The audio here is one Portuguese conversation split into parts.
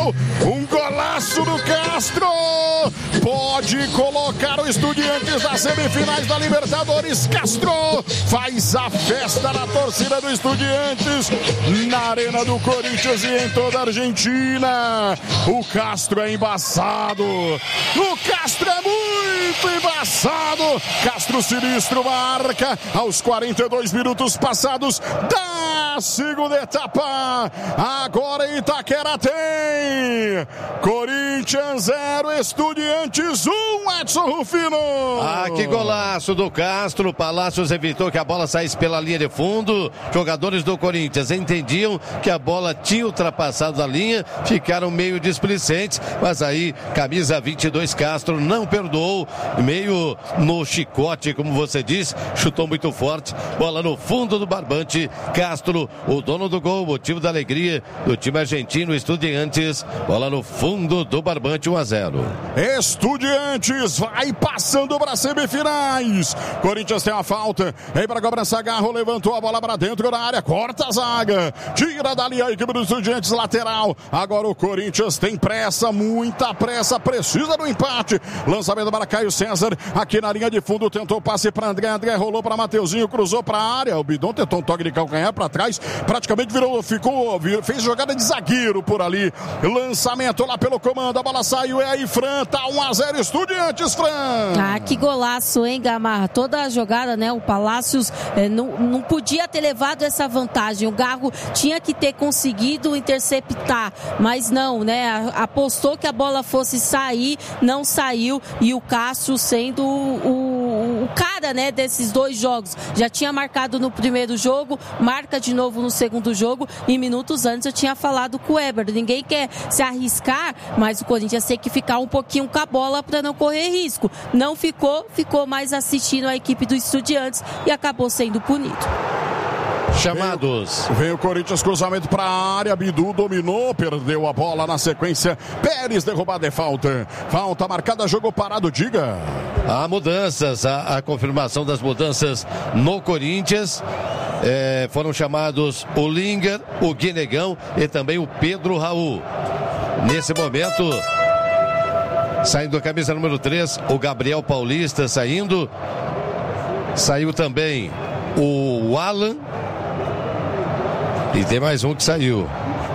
Um golaço do Castro. Pode colocar o Estudiantes nas semifinais da Libertadores. Castro faz a festa na torcida do Estudiantes, na Arena do Corinthians e em toda a Argentina. O Castro é embaçado. O Castro é muito embaçado. Castro sinistro marca aos 42 minutos passados da segunda etapa. Agora Itaquera tem Corinthians 0, Estudiantes 1, Edson Rufino. Que golaço do Castro. Palácios evitou que a bola saísse pela linha de fundo. Jogadores do Corinthians entendiam que a bola tinha ultrapassado a linha, ficaram meio displicentes, mas aí camisa 22 Castro não perdoou, meio no chicote, como você disse, chutou muito forte, bola no fundo do barbante. Castro, o dono do gol, motivo da alegria do time argentino. Estudiantes, bola no fundo do barbante, 1-0. Estudiantes vai passando para semifinais. Corinthians tem uma falta, aí para cobrança, Garro levantou a bola para dentro da área, corta a zaga, tira dali a equipe dos Estudiantes, lateral. Agora o Corinthians tem pressa, muita pressa, precisa do empate. Lançamento para Caio César, aqui na linha de fundo, tentou passe para André, André rolou para Mateuzinho, cruzou para a área, o Bidon tentou um toque de calcanhar para trás, praticamente fez jogada de zagueiro por ali. Lançamento lá pelo comando, a bola saiu, é aí Fran, tá 1-0 Estudiantes, Fran. Que golaço, hein, Gamarra? Toda a jogada, né, o Palácios não podia ter levado essa vantagem, o Garro tinha que ter conseguido interceptar, mas não, né, apostou que a bola fosse sair, não saiu, e o Castro sendo o cara, né, desses dois jogos, já tinha marcado no primeiro jogo, marca de novo no segundo jogo, e minutos antes eu tinha falado com o Weber, ninguém quer se arriscar, mas o Corinthians tem que ficar um pouquinho com a bola para não correr risco, não ficou mais assistindo a equipe do Estudiantes e acabou sendo punido. Chamados. Veio o Corinthians, cruzamento para a área, Bidu dominou, perdeu a bola na sequência, Pérez derrubada, é falta marcada, jogo parado, diga. Há mudanças, a confirmação das mudanças no Corinthians. Foram chamados o Linger, o Guinegão e também o Pedro Raul. Nesse momento, saindo a camisa número 3, o Gabriel Paulista saindo. Saiu também o Alan. E tem mais um que saiu.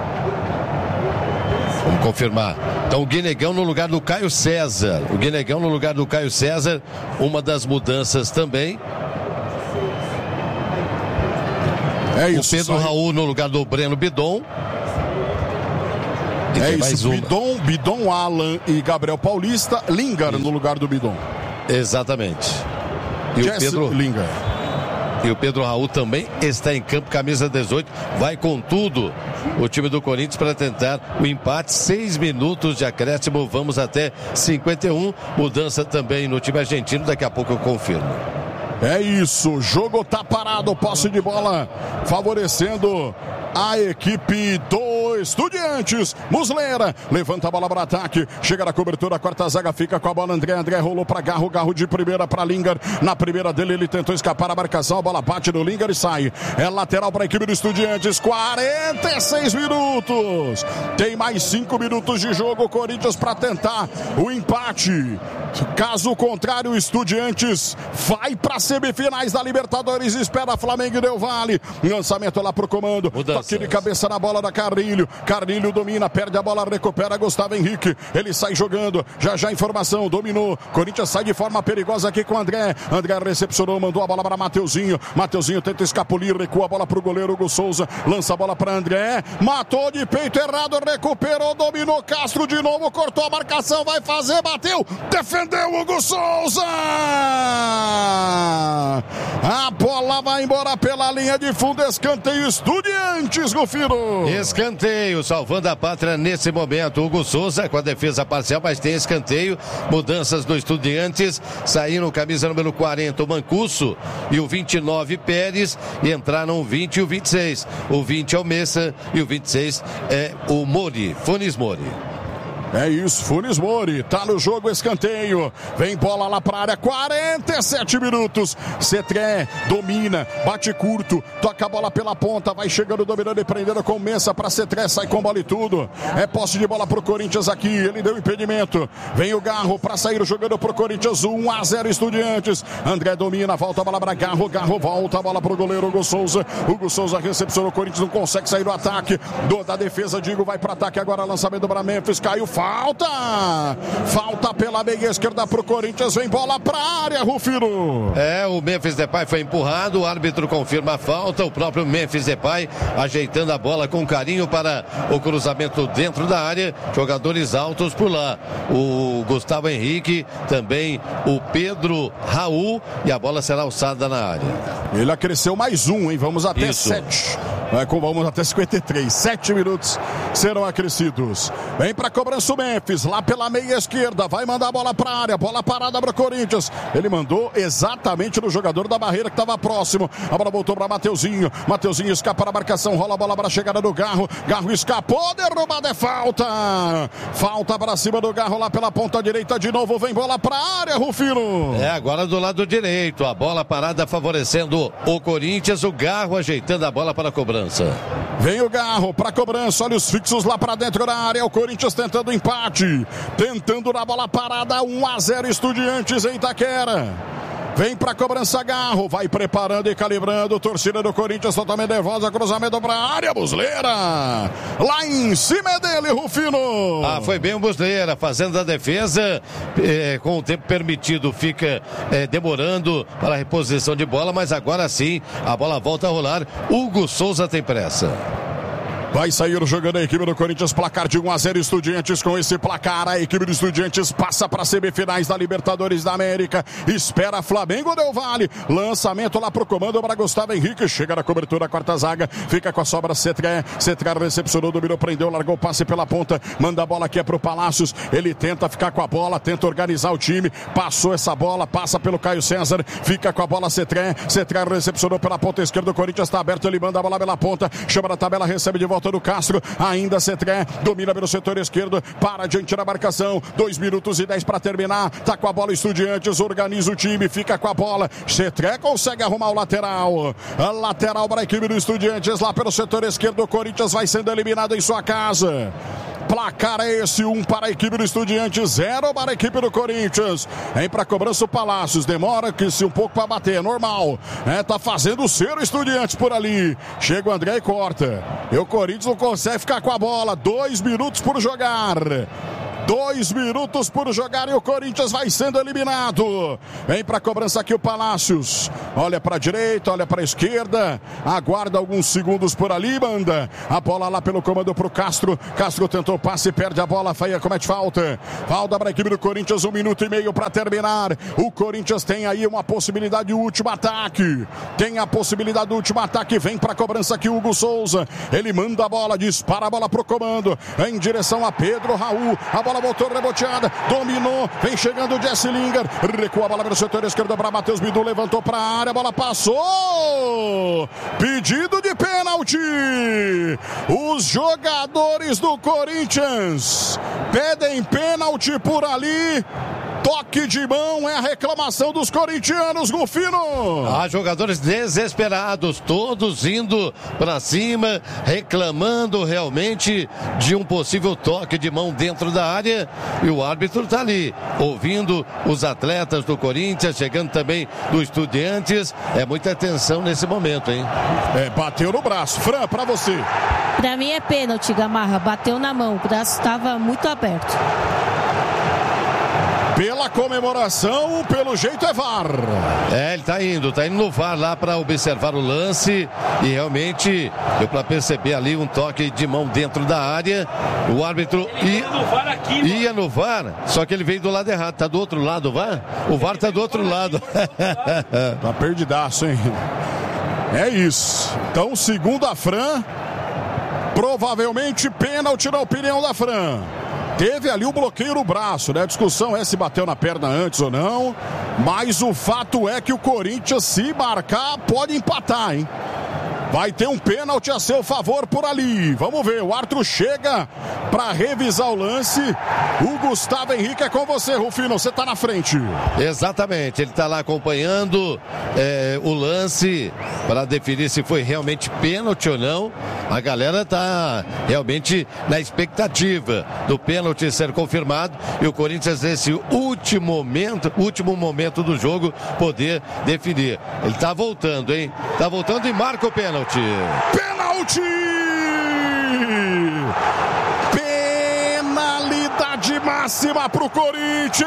Vamos confirmar. Então o Guinegão no lugar do Caio César. Uma das mudanças também. É isso. O Pedro Raul no lugar do Breno Bidon. E é isso, Bidon, Alan e Gabriel Paulista. Linger no lugar do Bidon. Exatamente. E o Pedro Linger. E o Pedro Raul também está em campo, camisa 18. Vai com tudo o time do Corinthians para tentar o empate. 6 minutos de acréscimo, vamos até 51. Mudança também no time argentino, daqui a pouco eu confirmo. É isso, o jogo tá parado, posse de bola favorecendo a equipe do Estudiantes. Muslera levanta a bola para ataque, chega na cobertura, quarta zaga, fica com a bola André rolou para Garro de primeira para Linger, na primeira dele ele tentou escapar a marcação, a bola bate no Linger e sai, é lateral para a equipe do Estudiantes. 46 minutos, tem mais 5 minutos de jogo, Corinthians para tentar o empate, caso contrário o Estudiantes vai para semifinais da Libertadores, espera Flamengo e Del Valle, lançamento lá pro comando, toque de cabeça na bola da Carrilho domina, perde a bola, recupera Gustavo Henrique, ele sai jogando, já informação, dominou, Corinthians sai de forma perigosa aqui com André recepcionou, mandou a bola para Mateuzinho tenta escapulir, recua a bola pro goleiro Hugo Souza, lança a bola para André, matou de peito errado, recuperou, dominou Castro de novo, cortou a marcação, vai fazer, bateu, defendeu Hugo Souza, a bola vai embora pela linha de fundo, escanteio Estudiantes, Rufino. Escanteio, salvando a pátria nesse momento, Hugo Souza com a defesa parcial, mas tem escanteio, mudanças do Estudiantes, saíram camisa número 40 o Mancuso e o 29 Pérez, e entraram o 20 e o 26, o 20 é o Messa e o 26 é o Mori, Funes Mori. É isso, Funes Mori, tá no jogo, escanteio, vem bola lá pra área, 47 minutos, Cetré domina, bate curto, toca a bola pela ponta, vai chegando, dominando e prendendo com Mensa pra Cetré, sai com bola e tudo, é posse de bola pro Corinthians aqui, ele deu impedimento, vem o Garro pra sair jogando pro Corinthians, 1-0 Estudiantes, André domina, volta a bola pra Garro, volta a bola pro goleiro Hugo Souza recepcionou, o Corinthians não consegue sair do ataque, da defesa, Digo vai para ataque agora, lançamento para Memphis, caiu, falta pela meia esquerda pro Corinthians, vem bola pra área, Rufino. O Memphis Depay foi empurrado, o árbitro confirma a falta, o próprio Memphis Depay ajeitando a bola com carinho para o cruzamento dentro da área, jogadores altos por lá, o Gustavo Henrique, também o Pedro Raul, e a bola será alçada na área. Ele acresceu mais um, hein? Vamos até 7. Vamos até 53. 7 minutos serão acrescidos. Vem para cobrança o Memphis, lá pela meia esquerda. Vai mandar a bola para a área. Bola parada para o Corinthians. Ele mandou exatamente no jogador da barreira que estava próximo. A bola voltou para Mateuzinho. Mateuzinho escapa da marcação. Rola a bola para a chegada do Garro. Garro escapou. Derrubada é falta. Falta para cima do Garro lá pela ponta direita. De novo vem bola para a área, Rufino. Agora do lado direito. A bola parada favorecendo o Corinthians. O Garro ajeitando a bola para a cobrança. Vem o Garro para cobrança, olha os fixos lá para dentro da área, o Corinthians tentando empate, tentando na bola parada, 1-0 Estudiantes em Itaquera. Vem para cobrança Garro, vai preparando e calibrando, torcida do Corinthians totalmente nervosa, cruzamento para a área, Busleira, lá em cima dele, Rufino. Foi bem o Busleira, fazendo a defesa, com o tempo permitido, fica demorando para a reposição de bola, mas agora sim, a bola volta a rolar, Hugo Souza tem pressa. Vai sair jogando a equipe do Corinthians, placar de 1-0 Estudiantes. Com esse placar, a equipe do Estudiantes passa para semifinais da Libertadores da América. Espera Flamengo Del Valle. Lançamento lá pro comando para Gustavo Henrique. Chega na cobertura, quarta zaga. Fica com a sobra Cetré. Cetré recepcionou, dominou, prendeu, largou o passe pela ponta. Manda a bola aqui pro Palácios. Ele tenta ficar com a bola, tenta organizar o time. Passou essa bola, passa pelo Caio César. Fica com a bola Cetré. Cetré recepcionou pela ponta esquerda. O Corinthians está aberto, ele manda a bola pela ponta. Chama na tabela, recebe de volta do Castro, ainda Cetré, domina pelo setor esquerdo, para diante da marcação, 2 minutos e 10 para terminar, tá com a bola Estudiantes, organiza o time, fica com a bola, Cetré consegue arrumar o lateral, a lateral para a equipe do Estudiantes, lá pelo setor esquerdo, o Corinthians vai sendo eliminado em sua casa. Placar é esse, 1 para a equipe do Estudiantes, 0 para a equipe do Corinthians. Vem para a cobrança o Palácios, demora que se um pouco para bater, é normal. Tá fazendo o seu Estudiantes por ali. Chega o André e corta. E o Corinthians não consegue ficar com a bola, 2 minutos por jogar. 2 minutos por jogar e o Corinthians vai sendo eliminado. Vem para a cobrança aqui o Palácios. Olha para a direita, olha para a esquerda. Aguarda alguns segundos por ali, manda a bola lá pelo comando para o Castro. Castro tentou passe, perde a bola, comete falta. Falta para a equipe do Corinthians, 1 minuto e meio para terminar. O Corinthians tem aí uma possibilidade de último ataque. Tem a possibilidade do último ataque. Vem para a cobrança aqui o Hugo Souza. Ele manda a bola, dispara a bola para o comando. Em direção a Pedro Raul. A bola voltou reboteada, dominou, vem chegando o Jesse Lingard, recua a bola pelo setor esquerdo para Matheus Bidu, levantou para a área, a bola passou, pedido de pênalti, os jogadores do Corinthians pedem pênalti por ali. Toque de mão, é a reclamação dos corintianos, Rufino. Jogadores desesperados, todos indo para cima, reclamando realmente de um possível toque de mão dentro da área. E o árbitro está ali, ouvindo os atletas do Corinthians, chegando também do Estudiantes. É muita tensão nesse momento, hein? Bateu no braço. Fran, para você. Para mim é pênalti, Gamarra. Bateu na mão, o braço estava muito aberto. Pela comemoração, pelo jeito é VAR. Ele tá indo no VAR lá para observar o lance e realmente deu para perceber ali um toque de mão dentro da área. O árbitro ia no VAR, só que ele veio do lado errado. Tá do outro lado o VAR? O VAR tá do outro lado. Tá perdidaço, hein? É isso. Então, segundo a Fran, provavelmente pênalti na opinião da Fran. Teve ali o bloqueio no braço, né? A discussão é se bateu na perna antes ou não. Mas o fato é que o Corinthians, se marcar, pode empatar, hein? Vai ter um pênalti a seu favor por ali. Vamos ver, o árbitro chega para revisar o lance. O Gustavo Henrique é com você, Rufino, você tá na frente. Exatamente, ele tá lá acompanhando o lance para definir se foi realmente pênalti ou não. A galera tá realmente na expectativa do pênalti ser confirmado e o Corinthians nesse último momento do jogo poder definir. Ele tá voltando, hein? Tá voltando e marca o pênalti. Pênalti! Penalidade máxima pro Corinthians!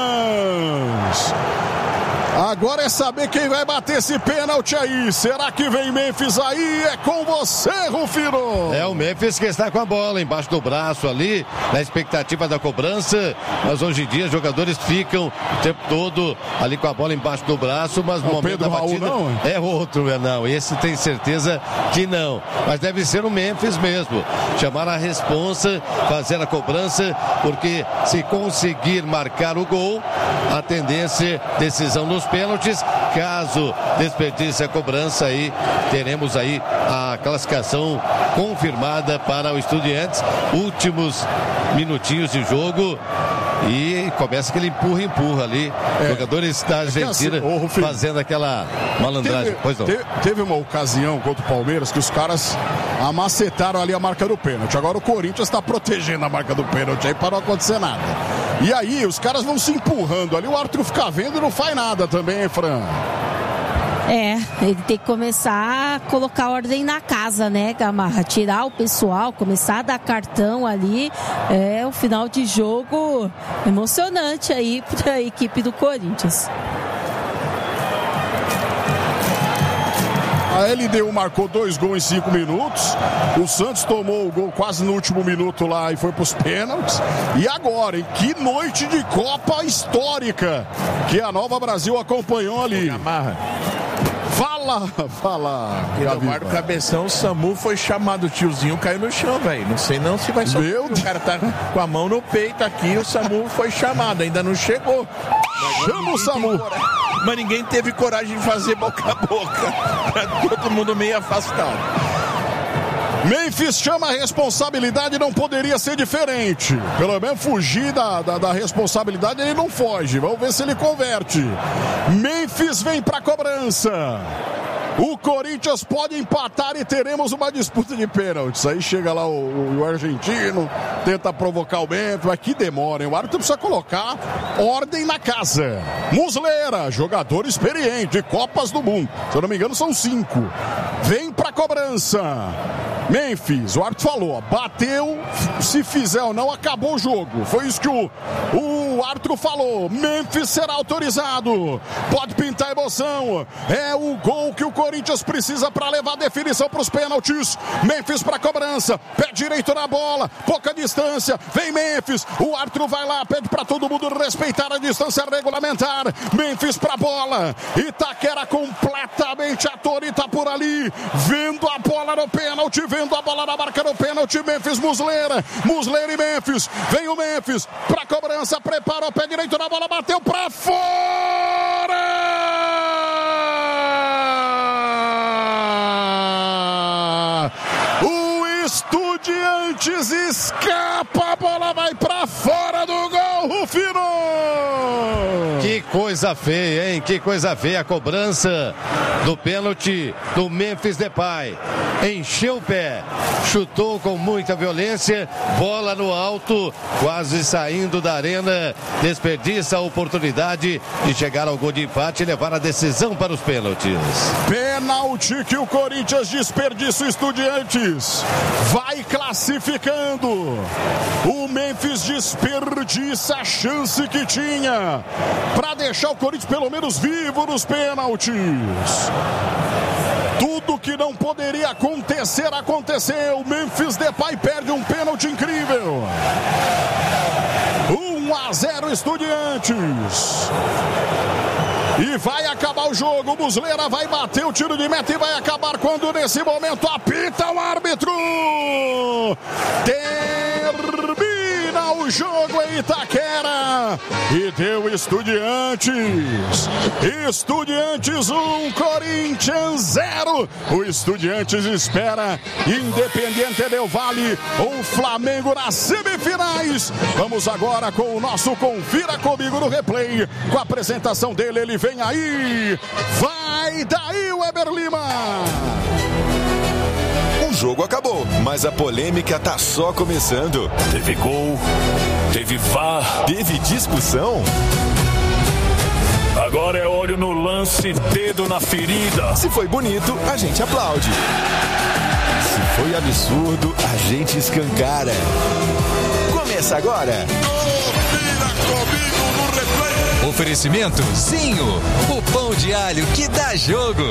Agora é saber quem vai bater esse pênalti aí. Será que vem Memphis aí? É com você, Rufino. É o Memphis que está com a bola embaixo do braço ali, na expectativa da cobrança. Mas hoje em dia os jogadores ficam o tempo todo ali com a bola embaixo do braço. Mas no momento Pedro da batida Raul, não? É outro, não. Esse tem certeza que não. Mas deve ser o Memphis mesmo. Chamar a responsa, fazer a cobrança, porque se conseguir marcar o gol, a tendência, decisão nos pênaltis. Caso desperdice a cobrança, aí teremos aí a classificação confirmada para o Estudiantes. Últimos minutinhos de jogo e começa aquele empurra ali. Jogadores da Argentina fazendo aquela malandragem. Teve uma ocasião contra o Palmeiras que os caras amacetaram ali a marca do pênalti. Agora o Corinthians está protegendo a marca do pênalti aí para não acontecer nada. E aí os caras vão se empurrando ali, o árbitro fica vendo e não faz nada também, hein, Fran? Ele tem que começar a colocar ordem na casa, né, Gamarra? Tirar o pessoal, começar a dar cartão ali. É o final de jogo emocionante aí para a equipe do Corinthians. A LDU marcou 2 gols em 5 minutos. O Santos tomou o gol quase no último minuto lá e foi para os pênaltis. E agora, hein? Que noite de Copa histórica que a Nova Brasil acompanhou ali. Fala. Eduardo Cabeção, o Samu foi chamado, o tiozinho caiu no chão, velho. Não sei não se vai sofrer. O cara tá com a mão no peito aqui, o Samu foi chamado, ainda não chegou. Chama o Samu. Mas ninguém teve coragem de fazer boca a boca. Todo mundo meio afastado. Memphis chama a responsabilidade, não poderia ser diferente. Pelo menos fugir da responsabilidade, ele não foge. Vamos ver se ele converte. Memphis vem para a cobrança. O Corinthians pode empatar e teremos uma disputa de pênaltis. Aí chega lá o argentino, tenta provocar o Memphis, mas que demora, hein? O árbitro precisa colocar ordem na casa. Muslera, jogador experiente, Copas do Mundo. Se eu não me engano, são 5. Vem pra cobrança. Memphis, o árbitro falou, ó, bateu, se fizer ou não, acabou o jogo. Foi isso que o árbitro falou. Memphis será autorizado. Pode pintar emoção. É o gol que o Corinthians precisa para levar a definição para os pênaltis. Memphis para cobrança, pé direito na bola, pouca distância, vem Memphis, o árbitro vai lá, pede para todo mundo respeitar a distância regulamentar. Memphis para bola, Itaquera completamente atônita por ali, vendo a bola no pênalti, vendo a bola na marca do pênalti. Memphis, Muslera e Memphis, vem o Memphis para cobrança, prepara o pé direito na bola, bateu para fora! O Estudiantes escapa, a bola vai pra fora do gol, Rufino! Que coisa feia, hein? Que coisa feia a cobrança do pênalti do Memphis Depay. Encheu o pé, chutou com muita violência, bola no alto, quase saindo da arena, desperdiça a oportunidade de chegar ao gol de empate e levar a decisão para os pênaltis. Pênalti que o Corinthians desperdiça, o Estudiantes vai classificando. O Memphis desperdiça a chance que tinha para deixar o Corinthians pelo menos vivo nos pênaltis. Tudo que não poderia acontecer, aconteceu. Memphis Depay perde um pênalti incrível. 1-0 Estudiantes. E vai acabar o jogo. O Muslera vai bater o tiro de meta e vai acabar quando nesse momento apita o árbitro. Termina o jogo em Itaquera e deu Estudiantes. Estudiantes 1, Corinthians 0. O Estudiantes espera Independiente del Valle ou Flamengo nas semifinais. Vamos agora com o nosso Confira Comigo no replay. Com a apresentação dele, ele vem aí. Vai daí, Weber Lima. O jogo acabou, mas a polêmica tá só começando. Teve gol, teve VAR, teve discussão. Agora é olho no lance, dedo na ferida. Se foi bonito, a gente aplaude. Se foi absurdo, a gente escancara. Começa agora. Confira comigo no replay. Oferecimento Zinho, o pão de alho que dá jogo.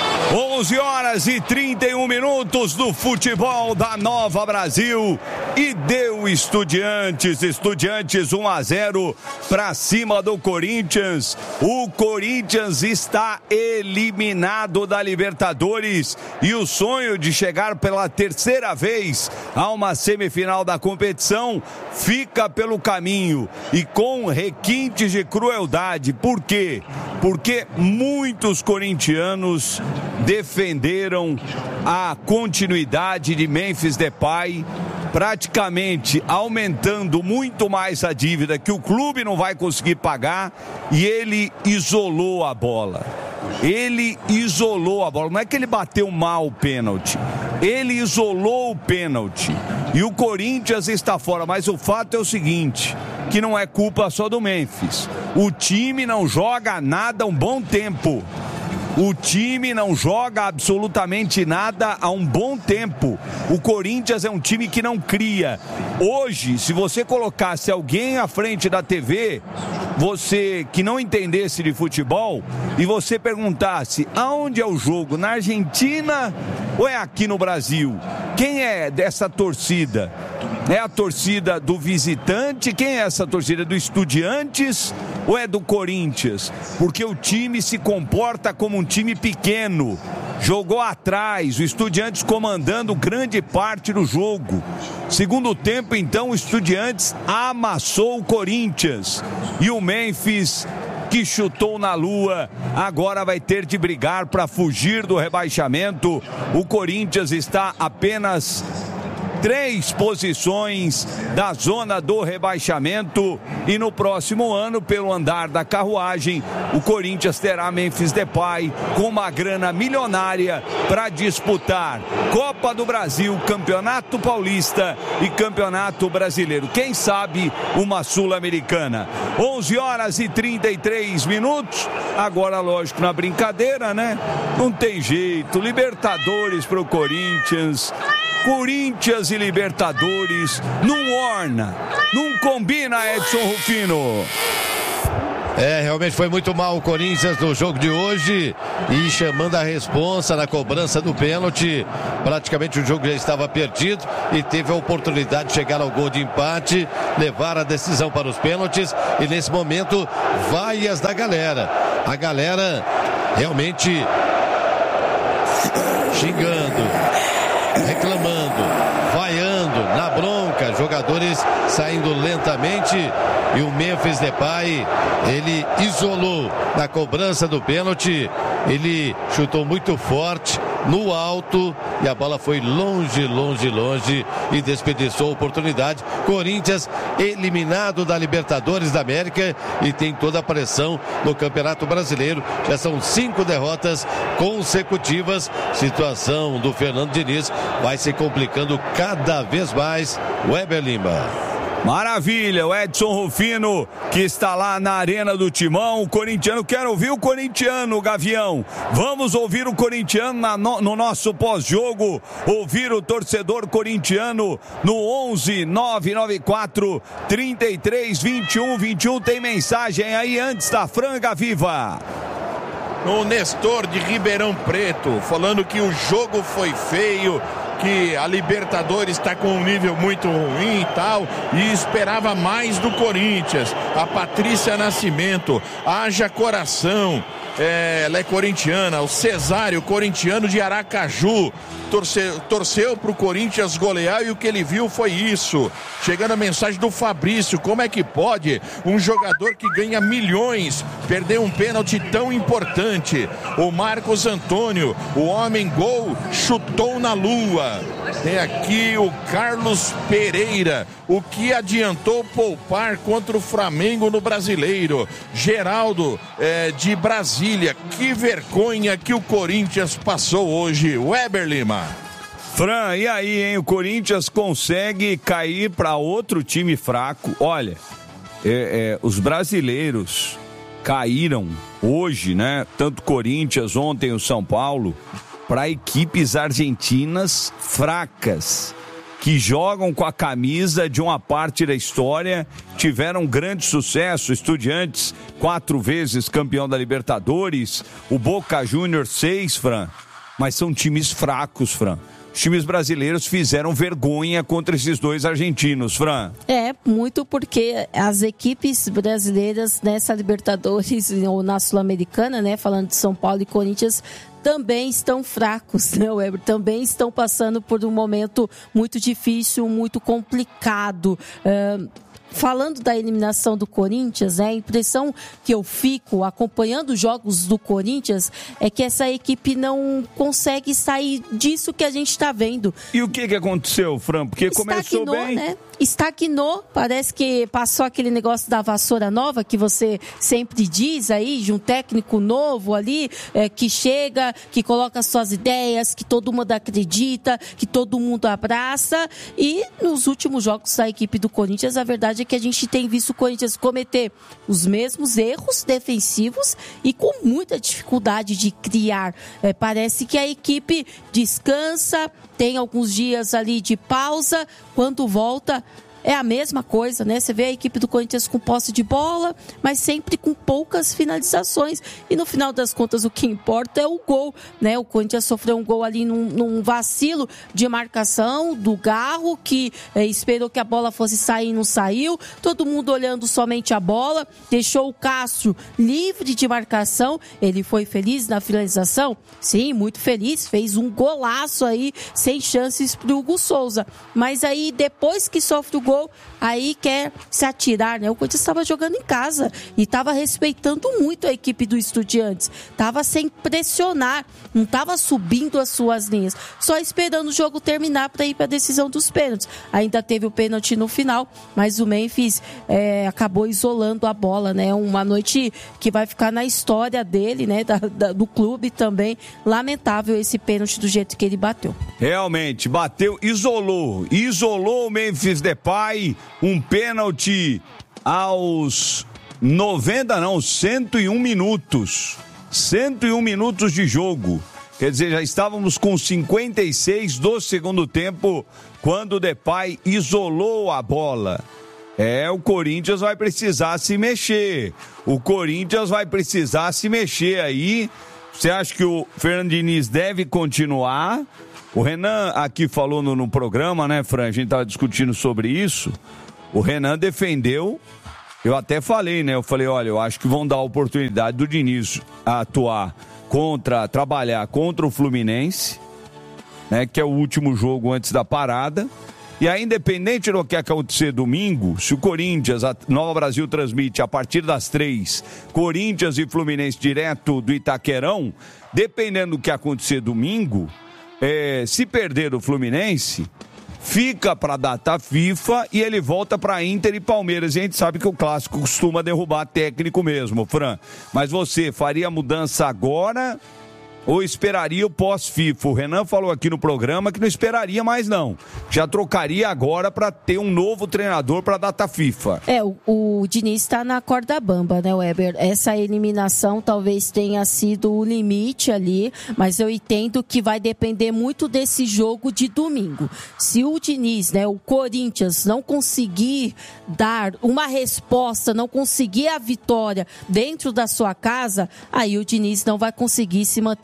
11h31 do futebol da Nova Brasil e deu Estudiantes 1-0 para cima do Corinthians. O Corinthians está eliminado da Libertadores e o sonho de chegar pela terceira vez a uma semifinal da competição fica pelo caminho e com requintes de crueldade. Por quê? Porque muitos corintianos defenderam a continuidade de Memphis Depay, praticamente aumentando muito mais a dívida que o clube não vai conseguir pagar, e ele isolou a bola. Ele isolou a bola, não é que ele bateu mal o pênalti, ele isolou o pênalti e o Corinthians está fora. Mas o fato é o seguinte, que não é culpa só do Memphis, o time não joga nada há um bom tempo. O time não joga absolutamente nada há um bom tempo. O Corinthians é um time que não cria. Hoje, se você colocasse alguém à frente da TV, você que não entendesse de futebol, e você perguntasse aonde é o jogo, na Argentina ou é aqui no Brasil? Quem é dessa torcida? É a torcida do visitante? Quem é essa torcida? Do Estudiantes ou é do Corinthians? Porque o time se comporta como um time pequeno. Jogou atrás, o Estudiantes comandando grande parte do jogo. Segundo tempo, então, o Estudiantes amassou o Corinthians. E o Memphis, que chutou na lua, agora vai ter de brigar para fugir do rebaixamento. O Corinthians está apenas 3 posições da zona do rebaixamento e no próximo ano, pelo andar da carruagem, o Corinthians terá Memphis Depay com uma grana milionária para disputar Copa do Brasil, Campeonato Paulista e Campeonato Brasileiro. Quem sabe uma Sul-Americana. 11h33. Agora, lógico, na brincadeira, né? Não tem jeito. Libertadores pro Corinthians. Corinthians e Libertadores não orna, não combina, Edson Rufino. Realmente foi muito mal o Corinthians no jogo de hoje e chamando a responsa na cobrança do pênalti. Praticamente o jogo já estava perdido e teve a oportunidade de chegar ao gol de empate, levar a decisão para os pênaltis e nesse momento vaias da galera. A galera realmente xingando, reclamando, vaiando, na bronca, jogadores saindo lentamente e o Memphis Depay, ele isolou na cobrança do pênalti, ele chutou muito forte, no alto, e a bola foi longe e desperdiçou a oportunidade. Corinthians eliminado da Libertadores da América e tem toda a pressão no Campeonato Brasileiro. Já são 5 derrotas consecutivas. Situação do Fernando Diniz vai se complicando cada vez mais. Weber Lima. Maravilha, o Edson Rufino, que está lá na Arena do Timão, o corintiano. Quero ouvir o corintiano, Gavião. Vamos ouvir o corintiano no nosso pós-jogo, ouvir o torcedor corintiano no 11-994-33-21-21. Tem mensagem aí antes da franga viva. O Nestor de Ribeirão Preto, falando que o jogo foi feio, que a Libertadores está com um nível muito ruim e tal, e esperava mais do Corinthians. A Patrícia Nascimento, haja coração. ela é corintiana, o Cesário, corintiano de Aracaju, torceu pro Corinthians golear e o que ele viu foi isso. Chegando a mensagem do Fabrício, como é que pode um jogador que ganha milhões perder um pênalti tão importante? O Marcos Antônio, o homem gol, chutou na lua. Tem aqui o Carlos Pereira, o que adiantou poupar contra o Flamengo no Brasileiro. Geraldo de Brasília, que vergonha que o Corinthians passou hoje. Weber Lima. Fran, e aí, hein? O Corinthians consegue cair para outro time fraco. Olha, os brasileiros caíram hoje, né? Tanto Corinthians, ontem o São Paulo, para equipes argentinas fracas, que jogam com a camisa de uma parte da história, tiveram grande sucesso. Estudiantes, 4 vezes campeão da Libertadores, o Boca Juniors 6, Fran, mas são times fracos, Fran. Os times brasileiros fizeram vergonha contra esses dois argentinos, Fran. Muito porque as equipes brasileiras nessa Libertadores ou na Sul-Americana, né, falando de São Paulo e Corinthians, também estão fracos, né, Weber? Também estão passando por um momento muito difícil, muito complicado. Falando da eliminação do Corinthians, a impressão que eu fico acompanhando os jogos do Corinthians é que essa equipe não consegue sair disso que a gente está vendo. E o que aconteceu, Fran? Porque começou bem, né? Estagnou, parece que passou aquele negócio da vassoura nova que você sempre diz aí, de um técnico novo ali, que chega, que coloca suas ideias, que todo mundo acredita, que todo mundo abraça. E nos últimos jogos da equipe do Corinthians, a verdade é que a gente tem visto o Corinthians cometer os mesmos erros defensivos e com muita dificuldade de criar. Parece que a equipe descansa, tem alguns dias ali de pausa, quando volta é a mesma coisa, né? Você vê a equipe do Corinthians com posse de bola, mas sempre com poucas finalizações. E no final das contas, o que importa é o gol, né? O Corinthians sofreu um gol ali num vacilo de marcação do Garro, que esperou que a bola fosse sair e não saiu. Todo mundo olhando somente a bola, deixou o Cássio livre de marcação. Ele foi feliz na finalização? Sim, muito feliz. Fez um golaço aí, sem chances pro Hugo Souza. Mas aí, depois que sofre o gol, aí quer se atirar, né? O Corinthians estava jogando em casa e estava respeitando muito a equipe do Estudiantes, estava sem pressionar, não estava subindo as suas linhas, só esperando o jogo terminar para ir para a decisão dos pênaltis. Ainda teve o pênalti no final, mas o Memphis acabou isolando a bola, né? Uma noite que vai ficar na história dele, né? Do clube também. Lamentável esse pênalti do jeito que ele bateu. Realmente, bateu, isolou o Memphis Depay. Um pênalti aos 101 minutos. 101 minutos de jogo. Quer dizer, já estávamos com 56 do segundo tempo quando o Depay isolou a bola. O Corinthians vai precisar se mexer. Aí. Você acha que o Fernando Diniz deve continuar? O Renan aqui falou no programa, né, Fran? A gente estava discutindo sobre isso. O Renan defendeu, eu até falei, né? Eu falei, olha, eu acho que vão dar a oportunidade do Diniz trabalhar contra o Fluminense, né? Que é o último jogo antes da parada. E aí, independente do que acontecer domingo, se o Corinthians, a Nova Brasil transmite a partir das 3, Corinthians e Fluminense direto do Itaquerão, dependendo do que acontecer domingo, se perder do Fluminense, fica para a data FIFA e ele volta para Inter e Palmeiras. E a gente sabe que o clássico costuma derrubar técnico mesmo, Fran. Mas você faria mudança agora ou esperaria o pós-FIFA? O Renan falou aqui no programa que não esperaria mais não. Já trocaria agora para ter um novo treinador para a data FIFA. O Diniz está na corda bamba, né, Weber? Essa eliminação talvez tenha sido o limite ali, mas eu entendo que vai depender muito desse jogo de domingo. Se o Diniz, né, o Corinthians, não conseguir dar uma resposta, não conseguir a vitória dentro da sua casa, aí o Diniz não vai conseguir se manter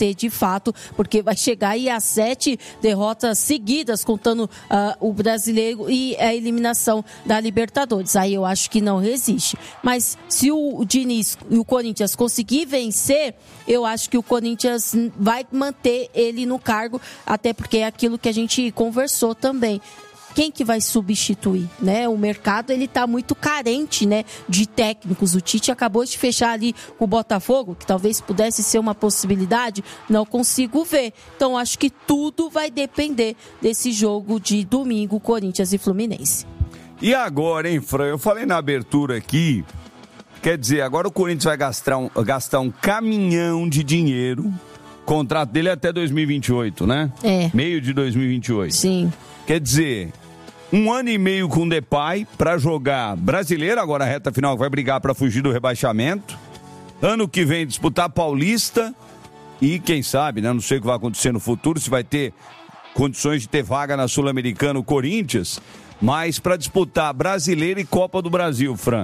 ser de fato, porque vai chegar aí a 7 derrotas seguidas, contando o brasileiro e a eliminação da Libertadores. Aí eu acho que não resiste. Mas se o Diniz e o Corinthians conseguir vencer, eu acho que o Corinthians vai manter ele no cargo, até porque é aquilo que a gente conversou também. Quem que vai substituir, né? O mercado, ele tá muito carente, né, de técnicos. O Tite acabou de fechar ali com o Botafogo, que talvez pudesse ser uma possibilidade, não consigo ver. Então, acho que tudo vai depender desse jogo de domingo, Corinthians e Fluminense. E agora, hein, Fran? Eu falei na abertura aqui, quer dizer, agora o Corinthians vai gastar um caminhão de dinheiro. O contrato dele é até 2028, né? Meio de 2028. Sim. Quer dizer, 1 ano e meio com o Depay para jogar brasileiro, agora a reta final vai brigar para fugir do rebaixamento. Ano que vem disputar Paulista e quem sabe, né? Não sei o que vai acontecer no futuro, se vai ter condições de ter vaga na Sul-Americana o Corinthians, mas para disputar brasileiro e Copa do Brasil, Fran.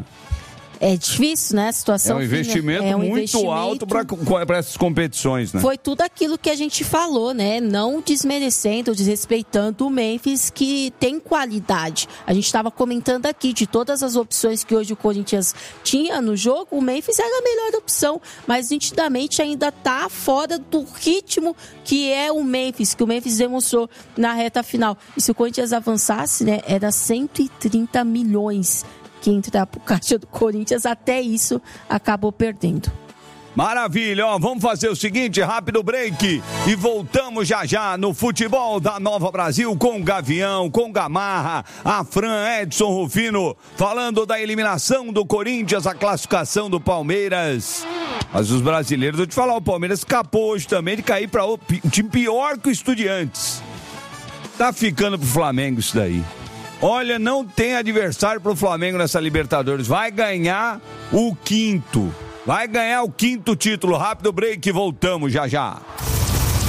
É difícil, né? A situação é um investimento muito alto para essas competições, né? Foi tudo aquilo que a gente falou, né? Não desmerecendo, desrespeitando o Memphis, que tem qualidade. A gente estava comentando aqui de todas as opções que hoje o Corinthians tinha no jogo, o Memphis era a melhor opção, mas nitidamente ainda está fora do ritmo que é o Memphis, que o Memphis demonstrou na reta final. E se o Corinthians avançasse, né? Era 130 milhões que entrar pro caixa do Corinthians, até isso acabou perdendo. Maravilha, ó, vamos fazer o seguinte, rápido break e voltamos já no futebol da Nova Brasil com Gavião, com Gamarra, a Fran, Edson Rufino, falando da eliminação do Corinthians, a classificação do Palmeiras. Mas os brasileiros, vou te falar, o Palmeiras escapou hoje também de cair para um time pior que o Estudiantes. Tá ficando pro Flamengo isso daí. Olha, não tem adversário pro Flamengo nessa Libertadores. Vai ganhar o 5º. Vai ganhar o 5º título. Rápido break e voltamos já.